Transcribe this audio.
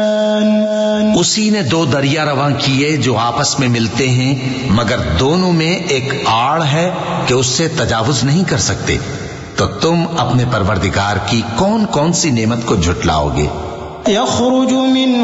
उसी ने दो दरिया रवां किए जो आपस में मिलते हैं, मगर दोनों में एक आड़ है कि उससे तजावुज नहीं कर सकते। तो तुम अपने परवरदिगार की कौन कौन सी नेमत को झुटलाओगे?